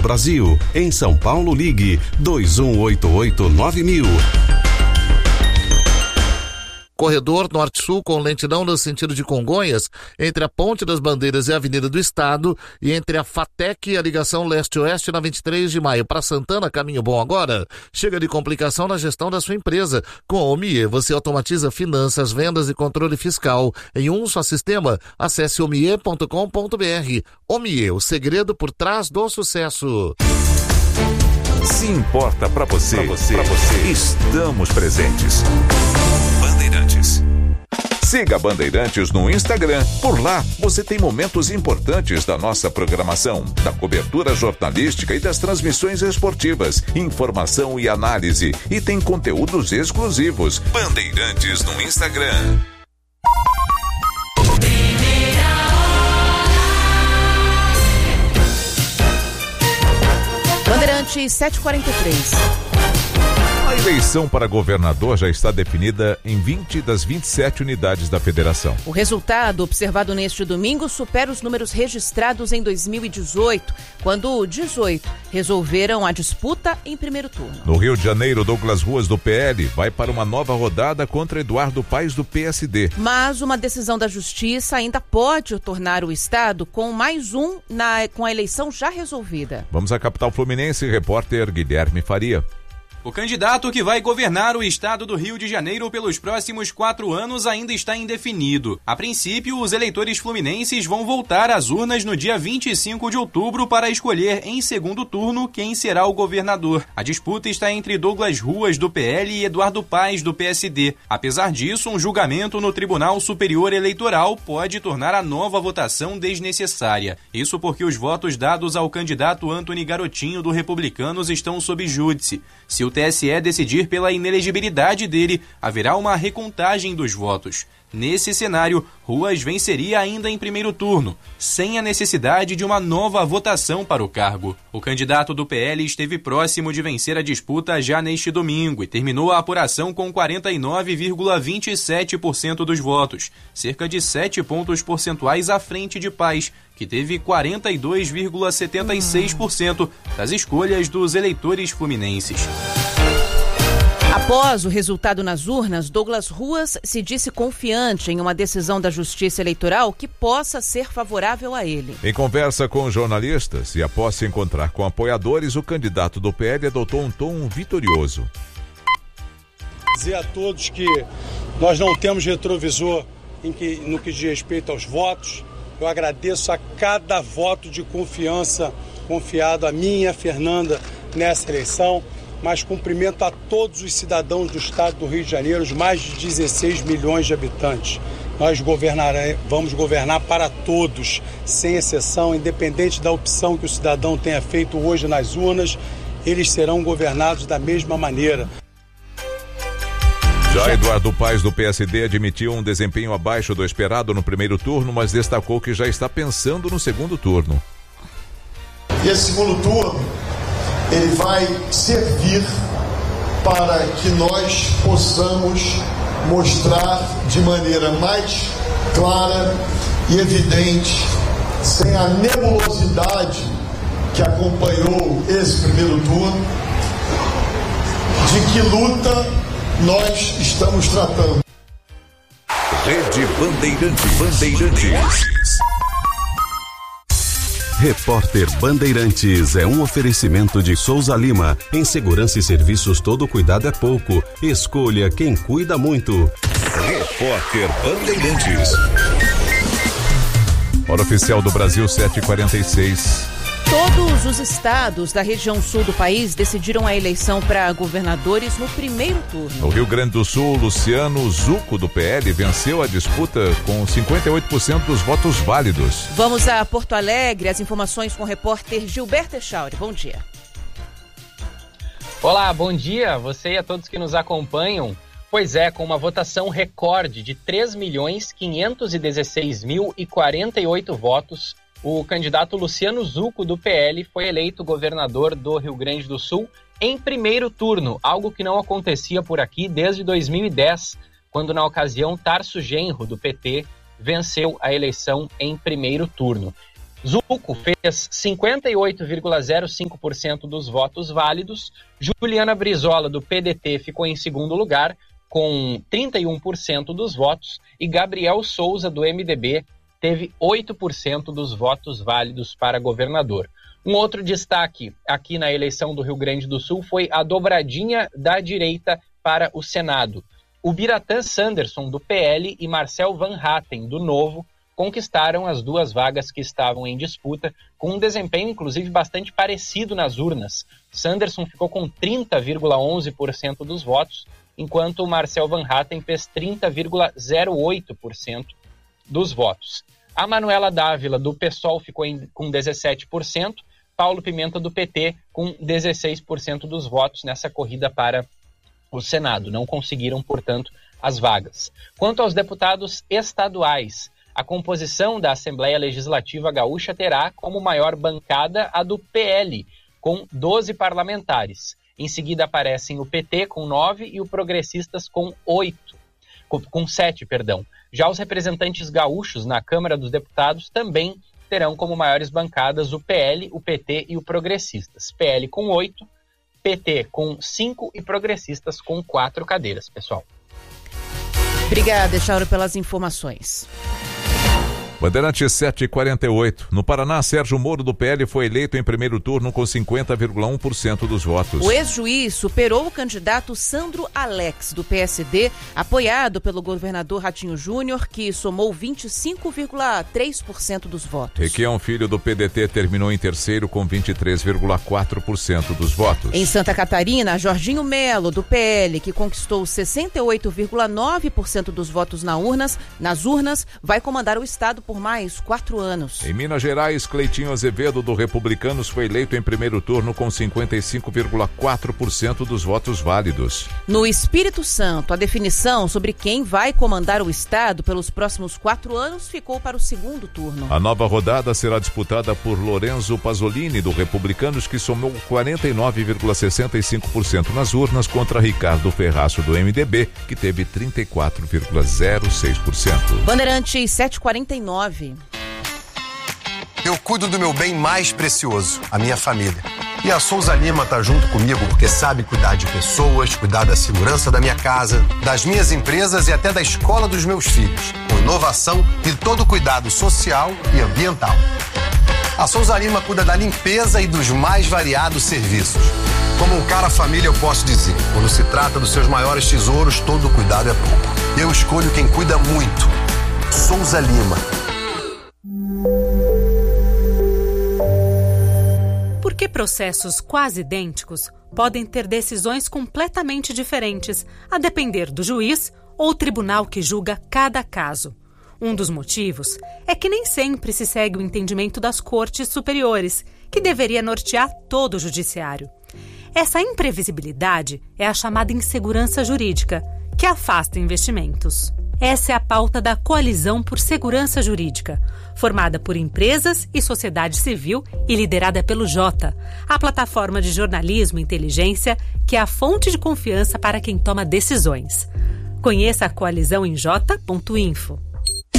Brasil. Em São Paulo, ligue 2188-9000. Corredor Norte-Sul com lentidão no sentido de Congonhas, entre a Ponte das Bandeiras e a Avenida do Estado, e entre a FATEC e a ligação leste-oeste na 23 de maio. Para Santana, caminho bom agora? Chega de complicação na gestão da sua empresa. Com a Omie, você automatiza finanças, vendas e controle fiscal em um só sistema. Acesse omie.com.br. Omie, o segredo por trás do sucesso. Se importa para você, estamos presentes. Bandeirantes. Siga Bandeirantes no Instagram. Por lá, você tem momentos importantes da nossa programação, da cobertura jornalística e das transmissões esportivas, informação e análise. E tem conteúdos exclusivos. Bandeirantes no Instagram. Bandeirantes 7h43. A eleição para governador já está definida em 20 das 27 unidades da federação. O resultado, observado neste domingo, supera os números registrados em 2018, quando 18 resolveram a disputa em primeiro turno. No Rio de Janeiro, Douglas Ruas, do PL, vai para uma nova rodada contra Eduardo Paes, do PSD. Mas uma decisão da Justiça ainda pode tornar o Estado com mais um com a eleição já resolvida. Vamos à capital fluminense, repórter Guilherme Faria. O candidato que vai governar o estado do Rio de Janeiro pelos próximos 4 anos ainda está indefinido. A princípio, os eleitores fluminenses vão voltar às urnas no dia 25 de outubro para escolher em segundo turno quem será o governador. A disputa está entre Douglas Ruas, do PL, e Eduardo Paes, do PSD. Apesar disso, um julgamento no Tribunal Superior Eleitoral pode tornar a nova votação desnecessária. Isso porque os votos dados ao candidato Antony Garotinho, do Republicanos, estão sob júdice. Se o TSE decidir pela inelegibilidade dele, haverá uma recontagem dos votos. Nesse cenário, Ruas venceria ainda em primeiro turno, sem a necessidade de uma nova votação para o cargo. O candidato do PL esteve próximo de vencer a disputa já neste domingo e terminou a apuração com 49,27% dos votos, cerca de 7 pontos percentuais à frente de Paes, que teve 42,76% das escolhas dos eleitores fluminenses. Após o resultado nas urnas, Douglas Ruas se disse confiante em uma decisão da Justiça Eleitoral que possa ser favorável a ele. Em conversa com jornalistas e após se encontrar com apoiadores, o candidato do PL adotou um tom vitorioso. Dizer a todos que nós não temos retrovisor no que diz respeito aos votos. Eu agradeço a cada voto de confiança confiado a mim e a Fernanda nessa eleição, mas cumprimento a todos os cidadãos do estado do Rio de Janeiro, os mais de 16 milhões de habitantes. Nós vamos governar para todos, sem exceção, independente da opção que o cidadão tenha feito hoje nas urnas, eles serão governados da mesma maneira. Já Eduardo Paes, do PSD, admitiu um desempenho abaixo do esperado no primeiro turno, mas destacou que já está pensando no segundo turno. E esse segundo turno, ele vai servir para que nós possamos mostrar de maneira mais clara e evidente, sem a nebulosidade que acompanhou esse primeiro turno, de que luta nós estamos tratando. Rede Bandeirantes. Repórter Bandeirantes é um oferecimento de Souza Lima. Em segurança e serviços, todo cuidado é pouco. Escolha quem cuida muito. Repórter Bandeirantes. Hora oficial do Brasil, 7h46. Todos os estados da região sul do país decidiram a eleição para governadores no primeiro turno. No Rio Grande do Sul, Luciano Zucco, do PL, venceu a disputa com 58% dos votos válidos. Vamos a Porto Alegre, as informações com o repórter Gilberto Echauri. Bom dia. Olá, bom dia, você e a todos que nos acompanham. Pois é, com uma votação recorde de 3.516.048 votos, o candidato Luciano Zucco, do PL, foi eleito governador do Rio Grande do Sul em primeiro turno, algo que não acontecia por aqui desde 2010, quando, na ocasião, Tarso Genro, do PT, venceu a eleição em primeiro turno. Zucco fez 58,05% dos votos válidos. Juliana Brizola, do PDT, ficou em segundo lugar, com 31% dos votos. E Gabriel Souza, do MDB, teve 8% dos votos válidos para governador. Um outro destaque aqui na eleição do Rio Grande do Sul foi a dobradinha da direita para o Senado. O Biratã Sanderson, do PL, e Marcel Van Hatten, do Novo, conquistaram as duas vagas que estavam em disputa, com um desempenho, inclusive, bastante parecido nas urnas. Sanderson ficou com 30,11% dos votos, enquanto o Marcel Van Hatten fez 30,08% dos votos. A Manuela Dávila, do PSOL, ficou com 17%, Paulo Pimenta, do PT, com 16% dos votos nessa corrida para o Senado. Não conseguiram, portanto, as vagas. Quanto aos deputados estaduais, a composição da Assembleia Legislativa Gaúcha terá como maior bancada a do PL, com 12 parlamentares. Em seguida aparecem o PT com 9 e o Progressistas com 7. Já os representantes gaúchos na Câmara dos Deputados também terão como maiores bancadas o PL, o PT e o Progressistas. PL com 8, PT com 5 e Progressistas com 4 cadeiras, pessoal. Obrigada, Chauro, pelas informações. Bandeirantes 7h48. No Paraná, Sérgio Moro, do PL, foi eleito em primeiro turno com 50,1% dos votos. O ex-juiz superou o candidato Sandro Alex, do PSD, apoiado pelo governador Ratinho Júnior, que somou 25,3% dos votos. Requião Filho, do PDT, terminou em terceiro com 23,4% dos votos. Em Santa Catarina, Jorginho Melo, do PL, que conquistou 68,9% dos votos nas urnas, vai comandar o estado por mais 4 anos. Em Minas Gerais, Cleitinho Azevedo, do Republicanos, foi eleito em primeiro turno com 55,4% dos votos válidos. No Espírito Santo, a definição sobre quem vai comandar o estado pelos próximos 4 anos ficou para o segundo turno. A nova rodada será disputada por Lorenzo Pasolini, do Republicanos, que somou 49,65% nas urnas, contra Ricardo Ferraço, do MDB, que teve 34,06%. Bandeirantes 7h49. Eu cuido do meu bem mais precioso, a minha família. E a Souza Lima tá junto comigo porque sabe cuidar de pessoas, cuidar da segurança da minha casa, das minhas empresas e até da escola dos meus filhos, com inovação e todo o cuidado social e ambiental. A Souza Lima cuida da limpeza e dos mais variados serviços. Como um cara família, eu posso dizer, quando se trata dos seus maiores tesouros, todo cuidado é pouco. Eu escolho quem cuida muito. Souza Lima. Por que processos quase idênticos podem ter decisões completamente diferentes, a depender do juiz ou tribunal que julga cada caso? Um dos motivos é que nem sempre se segue o entendimento das cortes superiores, que deveria nortear todo o judiciário. Essa imprevisibilidade é a chamada insegurança jurídica, que afasta investimentos. Essa é a pauta da Coalizão por Segurança Jurídica, formada por empresas e sociedade civil e liderada pelo Jota, a plataforma de jornalismo e inteligência que é a fonte de confiança para quem toma decisões. Conheça a coalizão em jota.info.